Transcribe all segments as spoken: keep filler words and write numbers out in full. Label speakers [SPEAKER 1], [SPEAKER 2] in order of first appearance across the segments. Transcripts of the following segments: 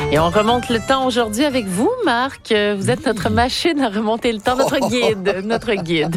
[SPEAKER 1] Et on remonte le temps aujourd'hui avec vous, Marc. Vous êtes notre machine à remonter le temps, notre guide, notre guide.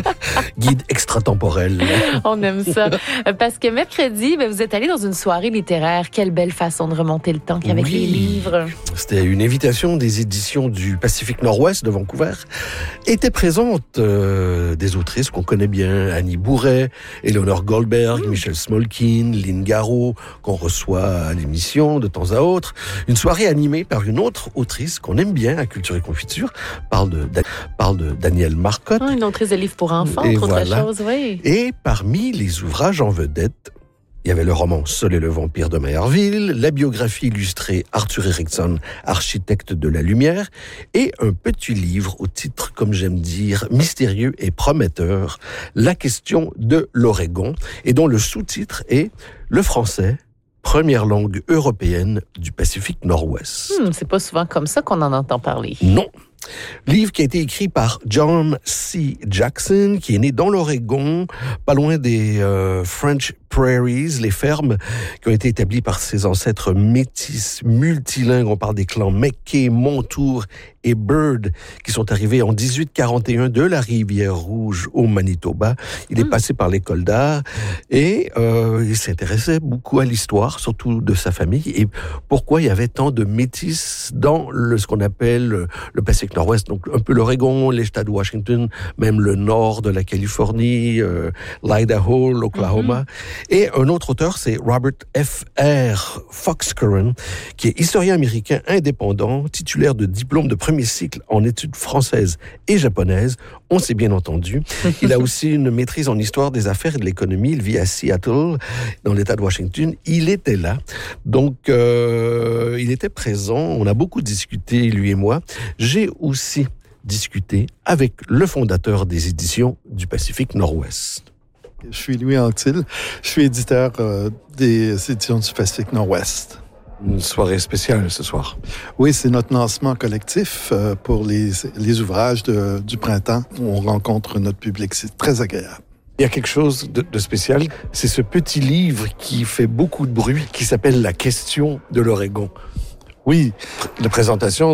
[SPEAKER 2] Guide extratemporel.
[SPEAKER 1] On aime ça. Parce que mercredi, ben, vous êtes allé dans une soirée littéraire. Quelle belle façon de remonter le temps qu'avec
[SPEAKER 2] oui.
[SPEAKER 1] les livres.
[SPEAKER 2] C'était une invitation des éditions du Pacifique Nord-Ouest de Vancouver. Étaient présentes euh, des autrices qu'on connaît bien, Annie Bourret, Eleanor Goldberg, mmh. Michel Smolkin, Lynn Garot, qu'on reçoit à l'émission de temps à autre. Une soirée animée par une autre autrice qu'on aime bien à Culture et Confiture, parle de, parle de Danielle Marcotte.
[SPEAKER 1] Oh, une autrice de livres pour enfants,
[SPEAKER 2] et
[SPEAKER 1] entre
[SPEAKER 2] voilà.
[SPEAKER 1] autres choses, oui.
[SPEAKER 2] Et parmi les ouvrages en vedette, il y avait le roman Sol et le vampire de Mayerville, la biographie illustrée Arthur Erickson, architecte de la lumière, et un petit livre au titre, comme j'aime dire, mystérieux et prometteur, La question de l'Oregon, et dont le sous-titre est Le français, première langue européenne du Pacifique Nord-Ouest.
[SPEAKER 1] Hmm, c'est pas souvent comme ça qu'on en entend parler.
[SPEAKER 2] Non. Livre qui a été écrit par John C. Jackson, qui est né dans l'Oregon, pas loin des euh, French Prairies, les fermes qui ont été établies par ses ancêtres métis multilingues. On parle des clans McKay, Montour et Bird, qui sont arrivés en dix-huit quarante et un de la Rivière-Rouge au Manitoba. Il est mmh. passé par l'école d'art et euh, il s'intéressait beaucoup à l'histoire, surtout de sa famille, et pourquoi il y avait tant de métis dans le, ce qu'on appelle le Pacifique Nord-Ouest, donc un peu l'Oregon, l'État de Washington, même le nord de la Californie, euh, l'Idaho, l'Oklahoma. Mmh. Et un autre auteur, c'est Robert F R Foxcurran, qui est historien américain indépendant, titulaire de diplôme de premier cycle en études françaises et japonaises. On s'est bien entendu. Il a aussi une maîtrise en histoire des affaires et de l'économie. Il vit à Seattle, dans l'État de Washington. Il était là. Donc, euh, il était présent. On a beaucoup discuté, lui et moi. J'ai aussi discuté avec le fondateur des éditions du Pacifique Nord-Ouest.
[SPEAKER 3] Je suis Louis Anctil, je suis éditeur euh, des éditions du Pacifique Nord-Ouest.
[SPEAKER 2] Une soirée spéciale ce soir.
[SPEAKER 3] Oui, c'est notre lancement collectif euh, pour les, les ouvrages de, du printemps. On rencontre notre public, c'est très agréable.
[SPEAKER 2] Il y a quelque chose de, de spécial, c'est ce petit livre qui fait beaucoup de bruit, qui s'appelle La question de l'Oregon.
[SPEAKER 3] Oui.
[SPEAKER 2] La présentation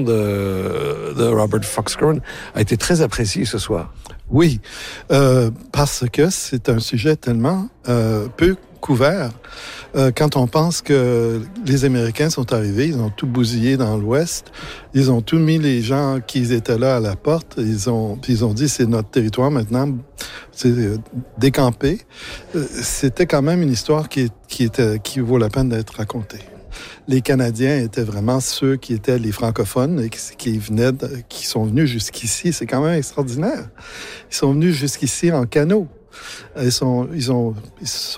[SPEAKER 2] de, de Robert Foxcurran a été très appréciée ce soir.
[SPEAKER 3] Oui, euh, parce que c'est un sujet tellement euh, peu couvert. Euh, quand on pense que les Américains sont arrivés, ils ont tout bousillé dans l'Ouest, ils ont tout mis les gens qui étaient là à la porte, ils ont, puis ils ont dit c'est notre territoire maintenant, c'est euh, décampé. Euh, c'était quand même une histoire qui, qui, était, qui vaut la peine d'être racontée. Les Canadiens étaient vraiment ceux qui étaient les francophones et qui, qui venaient, de, qui sont venus jusqu'ici. C'est quand même extraordinaire. Ils sont venus jusqu'ici en canot. Ils sont, ils ont, ils sont